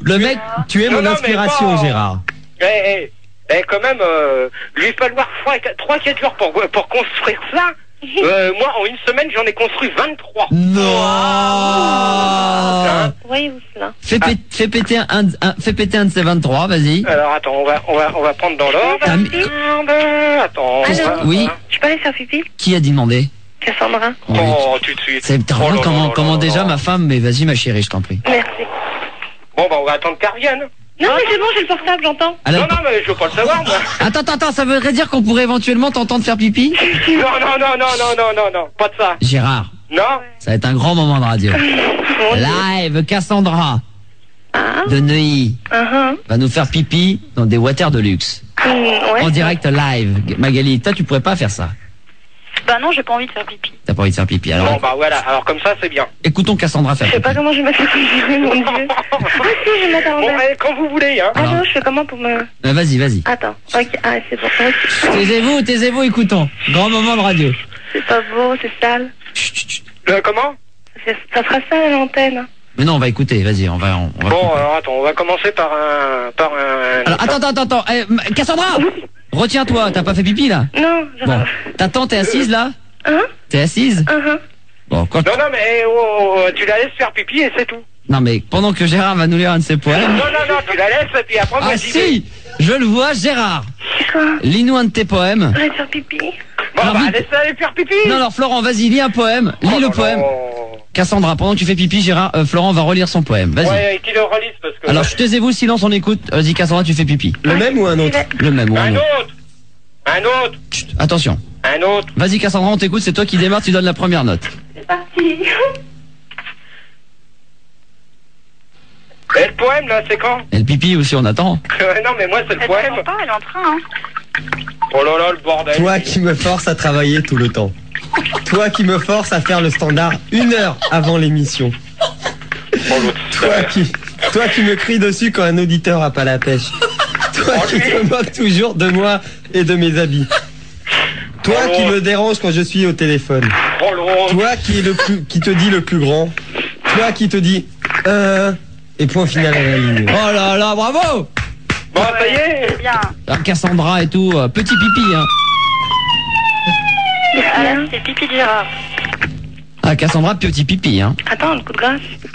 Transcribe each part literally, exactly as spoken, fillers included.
Le mec, tu es Non, mon non, mais inspiration, pas- Gérard. Eh, eh, eh, quand même, euh, lui falloir trois quatre jours pour, pour construire ça. Euh, moi, en une semaine, j'en ai construit vingt-trois. Non. Hein Voyez-vous cela. Fais, pé- fais péter un, un- fais péter un de ces vingt-trois, vas-y. Alors, attends, on va, on va, on va prendre dans l'ordre. Ah, mais- Attends. Allô on va- Oui. Je peux aller faire pipi? Qui a demandé? Cassandra. Oh, tout de suite. C'est Oh là là comment, là comment là déjà là. ma femme, mais vas-y ma chérie, je t'en prie. Merci. Bon, bah, on va attendre qu'elle revienne. Non, mais c'est bon, j'ai le portable, j'entends. Alors, Non, non, mais je veux pas le savoir, moi. attends, attends, attends, ça voudrait dire qu'on pourrait éventuellement t'entendre faire pipi? Non, non, non, non, non, non, non, non, pas de ça. Gérard, Non. ça va être un grand moment de radio. Live, Cassandra Ah, de Neuilly uh-huh. va nous faire pipi dans des waters de luxe. Mm, ouais. En direct live. Magali, toi tu pourrais pas faire ça. Bah non, j'ai pas envie de faire pipi. T'as pas envie de faire pipi. Bon, Alors, bah, voilà. Alors, comme ça, c'est bien. écoutons Cassandra faire Je sais pipi. pas comment je vais mettre la mon dieu. Ah si, je vais mettre à Bon, l'envers. allez, quand vous voulez, hein. Alors. Allô, je fais comment pour me... Euh, Vas-y, vas-y. Attends, ok, ah c'est bon. Ok. Taisez-vous, taisez-vous, écoutons. Grand moment de radio. C'est pas beau, c'est sale. Chut, chut, chut. Euh, comment? C'est- Ça sera sale à l'antenne. Mais non, on va écouter, vas-y, on va... On, on va Bon, couper. alors, attends, on va commencer par un... Par un... Alors, attends, attends, attends. Eh, M- Cassandra, retiens-toi, t'as pas fait pipi là? Non, je... Bon, ta t'es assise là? Hein? T'es assise? Uh-huh. Bon, quoi que- Non, non, mais oh, oh, oh, tu la laisses faire pipi et c'est tout. Non mais pendant que Gérard va nous lire un de ses poèmes... Non, non, non, tu la laisses et puis après, moi, Ah j'y vais. si, je le vois, Gérard. C'est quoi? Lis-nous un de tes poèmes. Je vais faire pipi. Bon, Alors, bah, vite. laisse-la aller faire pipi. Non, alors Florent, vas-y, lis un poème. Lis Oh, le non, poème. non. Cassandra, pendant que tu fais pipi, Gérard, euh, Florent va relire son poème. Vas-y. Ouais, et qu'il le relise parce que... Alors, taisez-vous, silence, on écoute. Vas-y, Cassandra, tu fais pipi. Le même ou un autre? Le même, ou un Un autre. autre. Un autre. Chut, attention. Un autre. Vas-y, Cassandra, on t'écoute, c'est toi qui démarre, tu donnes la première note. C'est parti. Et le poème, là, c'est quand? Et le pipi aussi, on attend. Non, mais moi, c'est le Elle poème. répond pas, elle est en train, hein. Oh là là, le bordel. Toi qui me force à travailler tout le temps. Toi qui me force à faire le standard une heure avant l'émission. Oh, l'autre. Toi qui, toi qui me crie dessus quand un auditeur a pas la pêche. Toi qui te moques toujours de moi et de mes habits. Toi qui me dérange quand je suis au téléphone. Oh l'autre. Toi qui est le plus, qui te dit le plus grand. Toi qui te dit euh, et point final à la ligne. Oh là là, bravo. Bon, ça y est. C'est bien. Alors, Cassandra et tout, euh, petit pipi, hein. Ah, là, c'est pipi de Gérard. Ah, Cassandra, petit pipi, hein. Attends, le coup de grâce.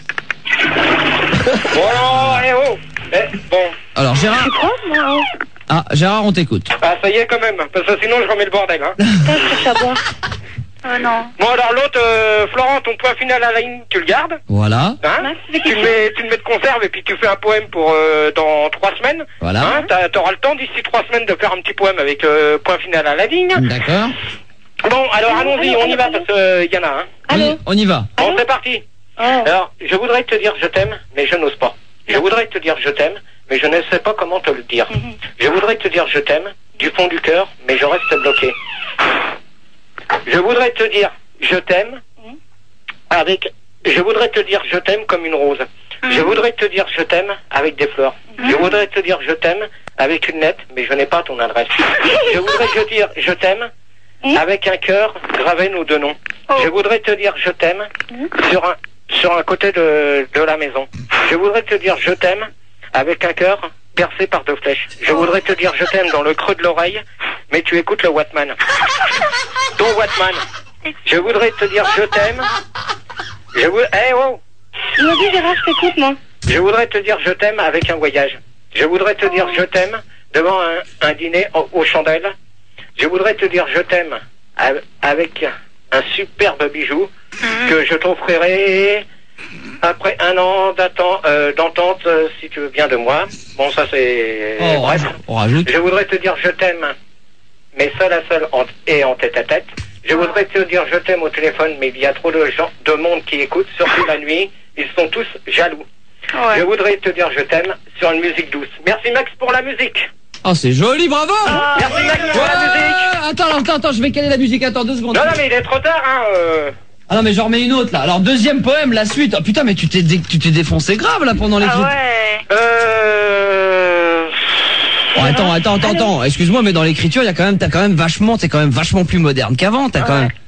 Bon, alors, eh oh. Eh, bon. Alors, Gérard. Tu crois, moi, hein? Ah, Gérard, on t'écoute. Ah, ça y est quand même, parce que sinon je remets le bordel, hein. Putain, je cherche à boire. Oh non. Bon, alors l'autre, euh, Florent, ton point final à la ligne, tu le gardes, Voilà, hein. Max, c'est Tu quelque le mets, tu le mets de conserve et puis tu fais un poème pour euh, dans trois semaines. voilà. Hein, t'as- t'auras le temps d'ici trois semaines de faire un petit poème avec euh, point final à la ligne. D'accord. Bon, alors Allô, allons-y, allô, on y allô, va allô. parce qu'il y en a un. Hein. On y, Allô? on y va. Bon, Allô? c'est parti. Oh. Alors, je voudrais te dire je t'aime, mais je n'ose pas. Je voudrais te dire je t'aime, mais je ne sais pas comment te le dire. Mhm. Je voudrais te dire je t'aime, du fond du cœur, mais je reste bloqué. Je voudrais te dire je t'aime, Mhm. avec... Je voudrais te dire je t'aime comme une rose. Je voudrais te dire je t'aime avec des fleurs. Je voudrais te dire je t'aime avec une lettre, mais je n'ai pas ton adresse. Je voudrais te dire je t'aime Mhm. avec un cœur gravé nos deux noms. Je voudrais te dire je t'aime sur un sur un côté de, de la maison. Je voudrais te dire je t'aime avec un cœur percé par deux flèches. Je voudrais te dire je t'aime dans le creux de l'oreille, mais tu écoutes le Wattman. Ton Wattman. Je voudrais te dire je t'aime. Je voudrais... Eh oh. Vas-y, Gérard, je t'écoute, moi. Je voudrais te dire je t'aime avec un voyage. Je voudrais te dire je t'aime devant un, un dîner au- aux chandelles. Je voudrais te dire je t'aime av- avec un superbe bijou que je t'offrirai après un an d'atten- euh, d'entente euh, si tu veux bien de moi. Bon, ça c'est... Oh, Bref. on rajoute. Je voudrais te dire je t'aime, mais seul à seul en- et en tête à tête. Je voudrais te dire je t'aime au téléphone, mais il y a trop de gens, de monde qui écoute, surtout la nuit. Ils sont tous jaloux. Je Ouais. voudrais te dire je t'aime sur une musique douce. Merci Max pour la musique. Oh, c'est joli, bravo. Merci Max pour la musique. Ouais, attends, attends, attends, je vais caler la musique, attends deux secondes. Non, non, mais il est trop tard, hein. euh. Ah non, mais j'en remets une autre là. Alors, deuxième poème, la suite. Oh putain, mais tu t'es dé- tu t'es défoncé grave là pendant les Ah trucs. ouais. Euh... Oh, attends, attends, attends, attends. Excuse-moi, mais dans l'écriture, il y a quand même, t'as quand même vachement, t'es quand même vachement plus moderne qu'avant. T'as quand Ouais. même,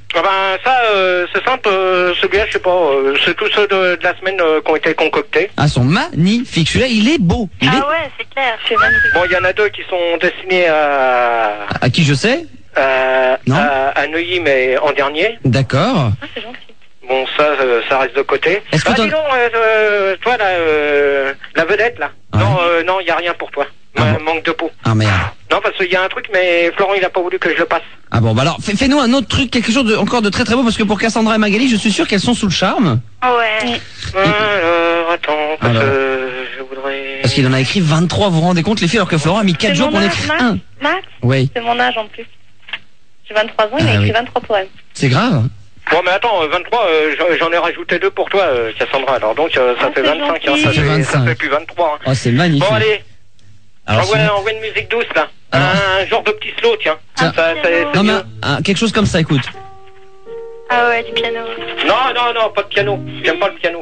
Ah ben ça, euh, c'est simple, euh, celui-là, je sais pas, euh, c'est tous ceux de, de la semaine euh, qui ont été concoctés. Ah, sont magnifiques. Celui-là, il est beau. Il Ah est... ouais, c'est clair, c'est magnifique. Bon, il y en a deux qui sont destinés à, À qui je sais? à, Non. à, à Neuilly, mais en dernier. D'accord. Ah, c'est gentil. Bon, ça, euh, ça reste de côté. Est-ce que ah, t'en- dis donc, euh, euh, toi, là, euh, la vedette, là. Ouais. Non, euh, non, il y a rien pour toi. Ah Ma- bon. Manque de peau. Ah merde. Non, parce qu'il y a un truc, mais Florent, il a pas voulu que je le passe. Ah bon, bah alors, fais- fais-nous un autre truc, quelque chose de, encore de très très beau, parce que pour Cassandra et Magali, je suis sûr qu'elles sont sous le charme. Ouais. Alors, attends, parce Alors. que je voudrais... Parce qu'il en a écrit vingt-trois, vous vous rendez compte, les filles, alors que Florent a mis quatre C'est jours mon pour en âge, écrire Max. un. Max, Oui. c'est mon âge en plus. J'ai vingt-trois ans, il Ah a écrit oui. vingt-trois poèmes. C'est grave. Bon, mais attends, euh, vingt-trois, euh, j'en- j'en ai rajouté deux pour toi, euh, Cassandra. Alors donc, euh, ça Ah, fait c'est vingt-cinq, hein, gentil. ça, Ça fait fait, ça vingt-cinq. fait plus vingt-trois. Hein. Oh, c'est magnifique. Bon, allez, Alors, envoie, sinon- envoie une musique douce, là. Alors. Un genre de petit slow, tiens. Tiens. Ça, c'est- c'est non, mais mieux. un- un- quelque chose comme ça, écoute. Ah ouais, du piano. Non, non, non, pas de piano. J'aime pas le piano.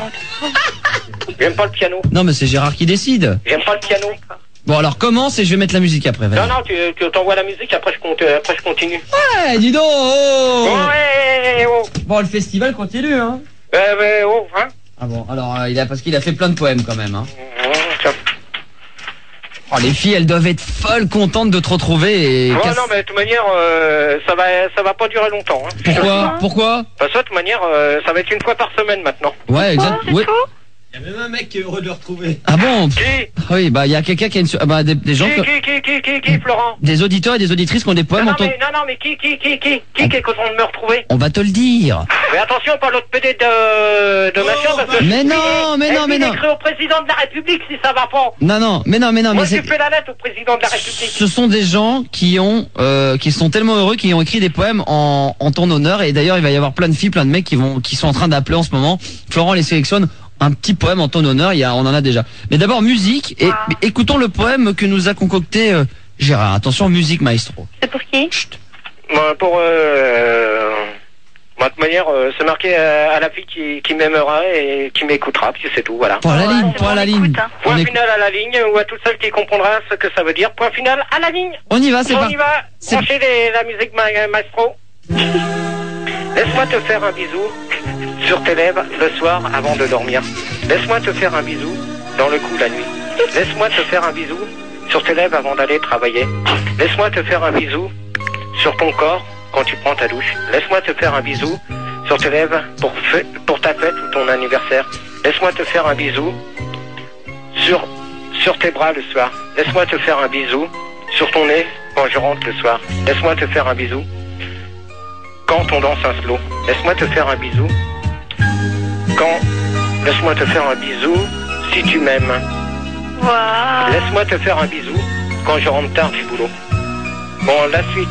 J'aime pas le piano. Non, mais c'est Gérard qui décide. J'aime pas le piano. Bon, alors commence et je vais mettre la musique après. Non, Vas-y. non, tu, tu t'envoies la musique, après je, compte, euh, après je continue. Ouais, dis donc. Oh. Bon, ouais, oh. Bon, le festival continue, hein. Euh, ouais, oh, hein. Ah bon, alors euh, il a parce qu'il a fait plein de poèmes quand même, hein. Mmh, tiens. Oh, les filles, elles doivent être folles contentes de te retrouver et. Ouais, Cass- non, mais de toute manière, euh, ça va, ça va pas durer longtemps. Hein. Pourquoi Pourquoi Parce que de toute manière, euh, ça va être une fois par semaine maintenant. Ouais, exact. Oh, c'est Ouais. tout. Il y a même un mec qui est heureux de le retrouver. Ah bon Qui Ah oui, bah il y a quelqu'un qui a une, su- ah, bah des, des gens, Qui, que- qui, qui, qui, qui, qui, Florent des auditeurs et des auditrices qui ont des non, poèmes. non, en ton- mais, non, non, mais qui, qui, qui, qui, qui, qui est content de me retrouver On va te le dire. Mais attention, pas l'autre P D de, de machin, parce que... Mais non, mais non, mais non. écrit au président de la République si ça va pas. Non, non, mais non, mais non, Moi, mais je c'est. fais la lettre au président de la République. Ce sont des gens qui ont, euh, qui sont tellement heureux, qui ont écrit des poèmes en, en ton honneur. Et d'ailleurs, il va y avoir plein de filles, plein de mecs qui vont, qui sont en train d'appeler en ce moment. Florent les sélectionne. Un petit poème en ton honneur. Il y a, on en a déjà. Mais d'abord musique et Wow. écoutons le poème que nous a concocté euh, Gérard. Attention, musique, maestro. C'est pour qui? Chut. Moi, pour... Euh, moi, de toute manière, euh, c'est marqué euh, à la fille qui, qui m'aimera et qui m'écoutera, puis c'est tout, voilà. Point à la Ouais, ligne, c'est point à bon, la on ligne. écoute, hein. Point On, est- final à la ligne, ou à toute celle qui comprendra ce que ça veut dire. Point final à la ligne. on y va, c'est On parti. y va, c'est- branchez les- la musique ma- maestro. Laisse-moi te faire un bisou sur tes lèvres le soir avant de dormir. Laisse-moi te faire un bisou dans le cou la nuit. Laisse-moi te faire un bisou sur tes lèvres avant d'aller travailler. Laisse-moi te faire un bisou sur ton corps quand tu prends ta douche. Laisse-moi te faire un bisou sur tes lèvres pour, fe- pour ta fête ou ton anniversaire. Laisse-moi te faire un bisou sur, sur tes bras le soir. Laisse-moi te faire un bisou sur ton nez quand je rentre le soir. Laisse-moi te faire un bisou quand on danse un slow. Laisse-moi te faire un bisou quand... Laisse-moi te faire un bisou si tu m'aimes. Waouh. Laisse-moi te faire un bisou quand je rentre tard du boulot. Bon, la suite.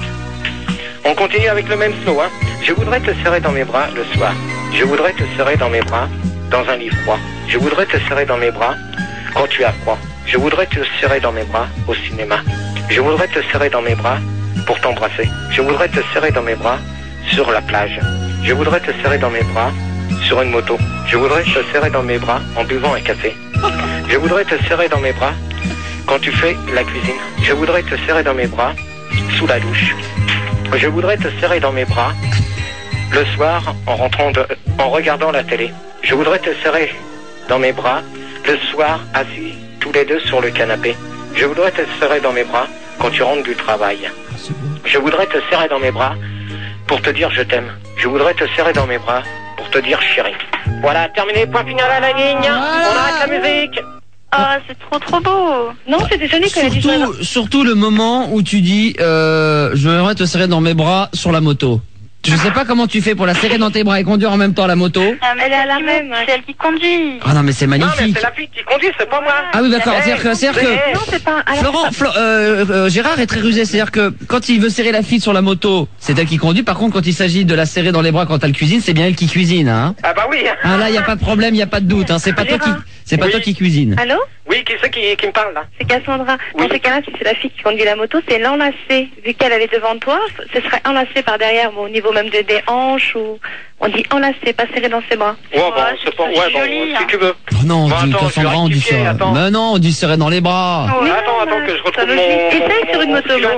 On continue avec le même slow, hein. Je voudrais te serrer dans mes bras le soir. Je voudrais te serrer dans mes bras dans un lit froid. Je voudrais te serrer dans mes bras quand tu as froid. Je voudrais te serrer dans mes bras au cinéma. Je voudrais te serrer dans mes bras pour t'embrasser. Je voudrais te serrer dans mes bras sur la plage. Je voudrais te serrer dans mes bras sur une moto. Je voudrais te serrer dans mes bras en buvant un café. Je voudrais te serrer dans mes bras quand tu fais la cuisine. Je voudrais te serrer dans mes bras sous la douche. Je voudrais te serrer dans mes bras le soir en rentrant de, en regardant la télé. Je voudrais te serrer dans mes bras le soir assis tous les deux sur le canapé. Je voudrais te serrer dans mes bras quand tu rentres du travail. Je voudrais te serrer dans mes bras pour te dire je t'aime. Je voudrais te serrer dans mes bras pour te dire chérie. Voilà, terminé, point final à la ligne. On arrête la musique. Oh, c'est trop trop beau. Non, c'était Sonic qui a dit ça. Surtout, surtout le moment où tu dis, euh, je voudrais te serrer dans mes bras sur la moto. Je sais pas comment tu fais pour la serrer dans tes bras et conduire en même temps la moto. Ah, mais Elle est à c'est la qui- même. C'est elle qui conduit. Ah non mais c'est Non, mais magnifique. c'est la fille qui conduit, c'est pas moi. Ah oui d'accord, Eh, c'est-à-dire que, c'est-à-dire c'est- que Non, c'est pas. Alors, Florent, Flo- euh, euh, Gérard est très rusé, c'est-à-dire que quand il veut serrer la fille sur la moto, c'est elle qui conduit. Par contre, quand il s'agit de la serrer dans les bras quand elle cuisine, c'est bien elle qui cuisine, hein. Ah bah oui. Ah là, y a pas de problème, y a pas de doute, hein. C'est pas toi qui, c'est pas Oui. toi qui cuisine. Allô? Oui, qui c'est qui, qui me parle là? C'est Cassandra. Oui. Dans ces cas-là, si c'est la fille qui conduit la moto, c'est l'enlacer. Vu qu'elle elle est devant toi, ce serait enlacé par derrière, bon, au niveau même de, des hanches ou. On dit enlacer, pas serré dans ses bras. Ouais, bon, Ouais, c'est pas. c'est Ouais, bon, joli, si hein. tu veux. Oh non, Bon, on dit attends, Cassandra, je vais on dit rectifier, ça. attends. Mais non, on dit serrer dans les bras. Ouais. Oui, attends, attends bah, que je c'est retrouve logique. mon. Essaye mon- sur une mon moto, stylo. Max.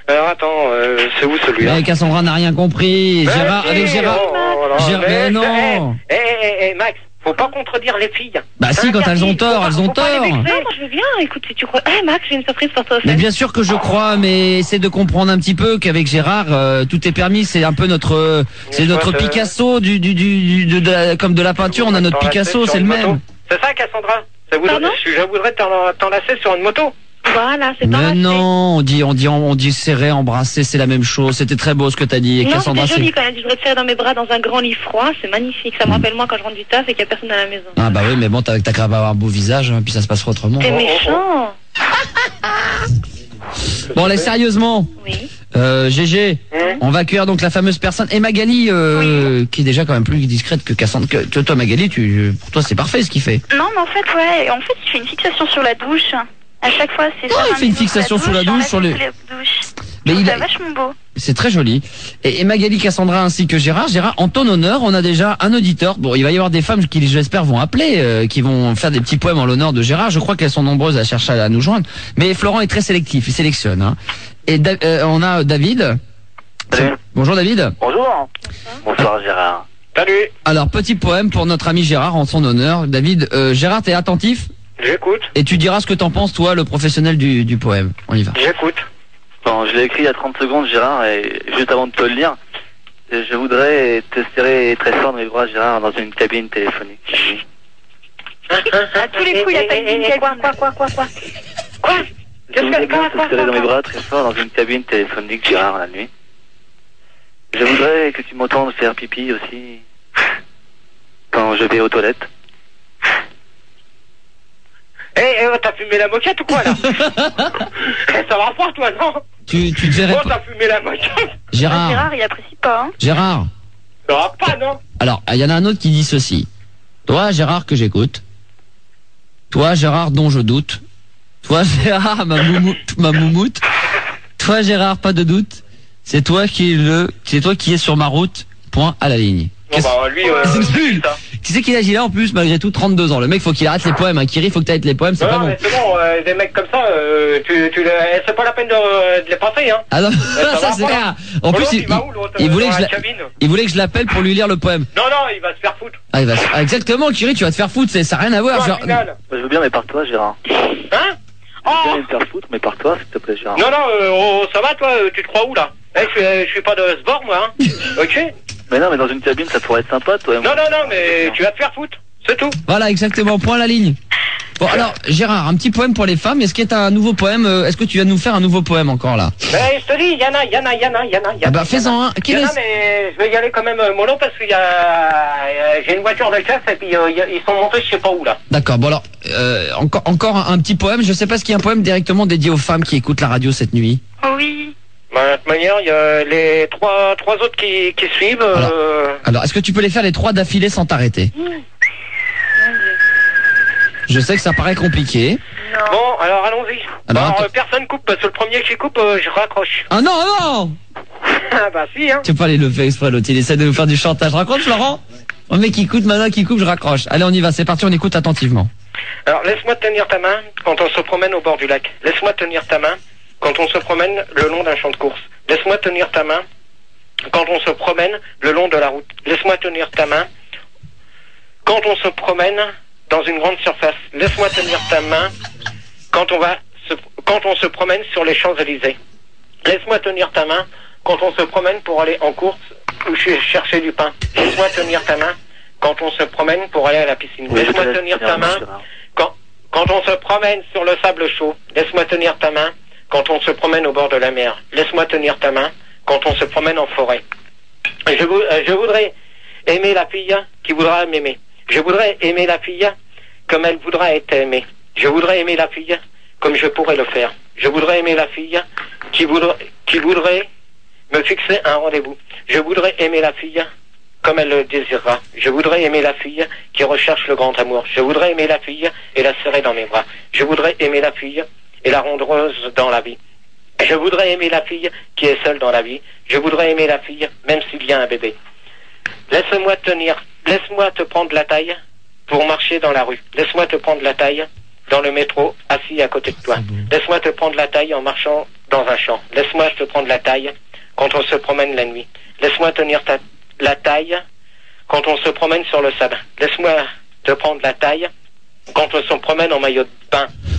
Alors attends, euh, c'est où celui-là? Mais Cassandra n'a rien compris. Mais Gérard, si, avec Gérard. oh, oh, là, Gérard, mais non. Eh, eh, eh, Max, faut pas contredire les filles. Bah si, quand elles ont tort, elles ont tort. Non, moi je veux bien, écoute, si tu crois. Eh Max, j'ai une surprise pour toi. Mais bien sûr que je crois, mais essaie de comprendre un petit peu qu'avec Gérard, euh, tout est permis. C'est un peu notre, euh, c'est Mais notre toi, t'as- Picasso du, du, du, du- de, de- comme de la peinture. On a notre T'enlacer Picasso, sur c'est le une même. moto. C'est ça, Cassandra? Ça voudrait- Pardon Je voudrais t'en- t'enlacer sur une moto. Voilà, c'est Mais pas non, on dit, on dit, on dit serrer, embrasser, c'est la même chose. C'était très beau ce que t'as dit. Et Non, Cassandra, c'était joli c'est. quand elle dit je voudrais te faire dans mes bras dans un grand lit froid, c'est magnifique. Ça me rappelle moi quand je rentre du taf et qu'il y a personne à la maison. Ah bah oui, mais bon, t'as t'as qu'à avoir un beau visage, hein, puis ça se passera autrement. T'es oh, méchant. Bon, allez, sérieusement. Oui. Euh, G G, Hum. on va accueillir donc la fameuse personne. Et Magali, euh, qui est déjà quand même plus discrète que Cassandra. Que, toi, toi, Magali, tu, pour toi, c'est parfait ce qu'il fait. Non, mais en fait, ouais. En fait, il fait une fixation sur la douche. À chaque fois, c'est Ouais, sur il un fait une maison fixation sur la on douche, lave sur les- sous la douche. Mais Je il trouve a- ça vachement beau. C'est très joli. Et, et Magali, Cassandra ainsi que Gérard. Gérard, en ton honneur, on a déjà un auditeur. Bon, il va y avoir des femmes qui, j'espère, vont appeler, euh, qui vont faire des petits poèmes en l'honneur de Gérard. Je crois qu'elles sont nombreuses à chercher à nous joindre. Mais Florent est très sélectif, il sélectionne. Hein. Et Da- euh, on a David. Salut. Bonjour David. Bonjour. Bonsoir Gérard. Salut, Alors, petit poème pour notre ami Gérard en son honneur. David, euh, Gérard, t'es attentif? j'écoute, Et tu diras ce que t'en penses, toi, le professionnel du, du poème. On y va. j'écoute. Bon, je l'ai écrit il y a trente secondes Gérard et juste avant de te le lire, je voudrais te serrer très fort dans mes bras Gérard dans une cabine téléphonique. À tous les coups, il y a pas une cabine. Quoi, quoi, quoi, quoi, quoi? Quoi? Je Qu'est-ce voudrais que, bien quoi, te quoi, serrer dans mes quoi? bras très fort dans une cabine téléphonique Gérard la nuit. Je voudrais que tu m'entendes faire pipi aussi quand je vais aux toilettes. Eh, eh, oh, t'as fumé la moquette ou quoi, là? Eh, ça va pas, toi, non? Tu, tu te verrais Oh, pas. t'as fumé la moquette? Gérard, Gérard, il apprécie pas. Hein. Gérard. Ça va pas, non? Alors, il y en a un autre qui dit ceci. Toi, Gérard, que j'écoute. Toi, Gérard, dont je doute. Toi, Gérard, ma moumoute, ma moumoute. Toi, Gérard, pas de doute. C'est toi qui est le, c'est toi qui est sur ma route. Point à la ligne. Bon, bah, lui, euh, C'est nul. ça. Qui c'est qu'il a dit là en plus, malgré tout, trente-deux ans. Le mec, faut qu'il arrête les poèmes. Hein. Kiri, faut que t'arrêtes les poèmes, c'est Non, pas non, bon. mais c'est bon, euh, des mecs comme ça, euh, tu, tu, le- eh, c'est pas la peine de, de les passer, hein. Ah non, ça ça va c'est pas. clair. En Oh, plus, l'autre, il, il va où, l'autre, il voulait dans que je la la- cabine il voulait que je l'appelle pour lui lire le poème. Non, non, il va se faire foutre. Ah, il va, se- ah, exactement, Kiri, tu vas te faire foutre, c'est- ça n'a rien à voir. Toi, genre- au final. Je veux bien mais par toi Gérard. Hein? Je veux bien Oh! me faire foutre mais par toi s'il te plaît Gérard. Non, non, euh, oh, ça va, toi, euh, tu te crois où, là? Eh, je suis, je suis pas de ce bord, moi, hein. Ok? Mais non mais dans une cabine ça pourrait être sympa toi et moi. Non, non, non, mais tu vas te faire foutre. C'est tout. Voilà, exactement, point à la ligne. Bon, alors, Gérard, un petit poème pour les femmes. Est-ce qu'il y a un nouveau poème euh, Est-ce que tu vas nous faire un nouveau poème encore là? Mais je te dis, il y en a, il y en a, il y en a, il y en a. Ah bah, fais-en un. Il y Quel en a, est... mais je vais y aller quand même euh, mollo parce qu'il y a, euh, j'ai une voiture de chasse et puis euh, y a- ils sont montés je sais pas où là. D'accord, bon alors, euh, encore, encore un, un petit poème. Je sais pas s'il y a un poème directement dédié aux femmes qui écoutent la radio cette nuit. Oui. Bah, de toute manière, il y a les trois, trois autres qui, qui suivent. Euh... Alors, est-ce que tu peux les faire les trois d'affilée sans t'arrêter? Je sais que ça paraît compliqué. Bon, alors allons-y. Alors, Alors, attends. euh, personne coupe parce que le premier qui coupe, euh, je raccroche. Ah non, non Ah bah si, hein. Tu peux pas aller le faire exprès, l'autre. Il essaie de nous faire du chantage. Raconte, Florent. Le mec qui écoute, maintenant qui coupe, je raccroche. Allez, on y va, c'est parti, on écoute attentivement. Alors laisse-moi tenir ta main quand on se promène au bord du lac. Laisse-moi tenir ta main quand on se promène le long d'un champ de course. Laisse-moi tenir ta main quand on se promène le long de la route. Laisse-moi tenir ta main quand on se promène dans une grande surface. Laisse-moi tenir ta main quand on va se, quand on se promène sur les Champs-Élysées. Laisse-moi tenir ta main quand on se promène pour aller en course ou ch- chercher du pain. Laisse-moi tenir ta main quand on se promène pour aller à la piscine. Oui, Laisse-moi je te tenir laisse ta main Gérard. quand, quand on se promène sur le sable chaud. Laisse-moi tenir ta main quand on se promène au bord de la mer. Laisse-moi tenir ta main quand on se promène en forêt. Je, vou- euh, je voudrais aimer la fille qui voudra m'aimer. Je voudrais aimer la fille comme elle voudra être aimée. Je voudrais aimer la fille comme je pourrais le faire. Je voudrais aimer la fille qui voudrait, qui voudrait me fixer un rendez-vous. Je voudrais aimer la fille comme elle le désirera. Je voudrais aimer la fille qui recherche le grand amour. Je voudrais aimer la fille et la serrer dans mes bras. Je voudrais aimer la fille et la rendre heureuse dans la vie. Je voudrais aimer la fille qui est seule dans la vie. Je voudrais aimer la fille même s'il y a un bébé. Laisse-moi tenir, laisse-moi te prendre la taille pour marcher dans la rue. Laisse-moi te prendre la taille dans le métro, assis à côté de toi. Laisse-moi te prendre la taille en marchant dans un champ. Laisse-moi te prendre la taille quand on se promène la nuit. Laisse-moi tenir ta, la taille quand on se promène sur le sable. Laisse-moi te prendre la taille quand on se promène en maillot de bain.